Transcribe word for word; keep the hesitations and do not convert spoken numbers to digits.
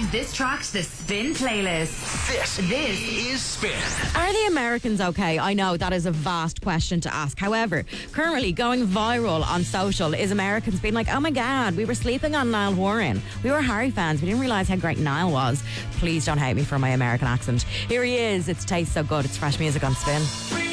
this track to the Spin playlist. This, this is Spin. Are the Americans okay? I know that is a vast question to ask. However, currently going viral on social is Americans being like, oh my God, we were sleeping on Niall Horan. We were Harry fans. We didn't realise how great Niall was. Please don't hate me for my American accent. Here he is. It tastes so good. It's fresh music on Spin.